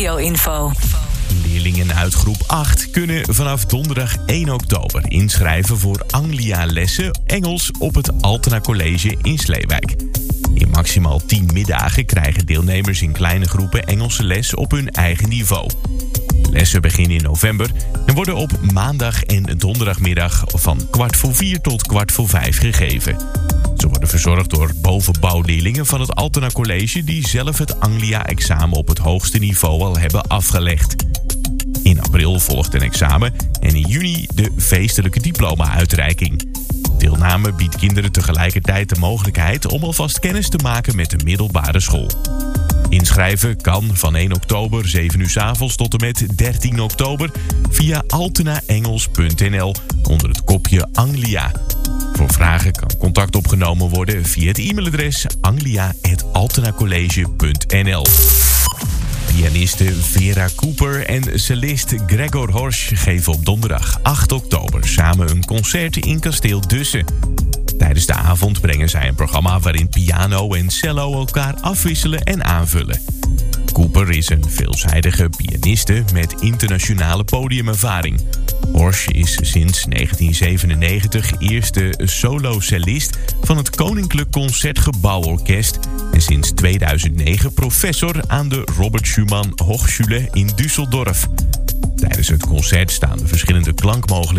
studio-info. Leerlingen uit groep 8 kunnen vanaf donderdag 1 oktober inschrijven voor Anglia-lessen Engels op het Altena College in Sleewijk. In maximaal 10 middagen krijgen deelnemers in kleine groepen Engelse les op hun eigen niveau. Lessen beginnen in november en worden op maandag en donderdagmiddag van 4:15 tot 5:15 gegeven. Ze worden verzorgd door bovenbouwleerlingen van het Altena College die zelf het Anglia-examen op het hoogste niveau al hebben afgelegd. In april volgt een examen en in juni de feestelijke diploma-uitreiking. Deelname biedt kinderen tegelijkertijd de mogelijkheid om alvast kennis te maken met de middelbare school. Inschrijven kan van 1 oktober 7 uur 's avonds tot en met 13 oktober via altenaengels.nl onder het kopje Anglia. Voor vragen kan contact opgenomen worden via het e-mailadres anglia@altenacollege.nl. Pianiste Vera Cooper en cellist Gregor Horsch geven op donderdag 8 oktober samen een concert in Kasteel Dussen. Tijdens de avond brengen zij een programma waarin piano en cello elkaar afwisselen en aanvullen. Cooper is een veelzijdige pianiste met internationale podiumervaring. Horsch is sinds 1997 eerste solo-cellist van het Koninklijk Concertgebouworkest en sinds 2009 professor aan de Robert Schumann Hochschule in Düsseldorf. Tijdens het concert staan de verschillende klankmogelijkheden